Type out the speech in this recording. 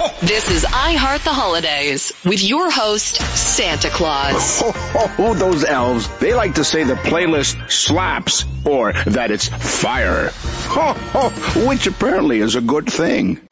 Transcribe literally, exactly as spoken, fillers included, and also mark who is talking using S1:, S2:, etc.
S1: This is I Heart the Holidays with your host, Santa Claus.
S2: Oh, those elves, they like to say the playlist slaps or that it's fire. Which apparently is a good thing.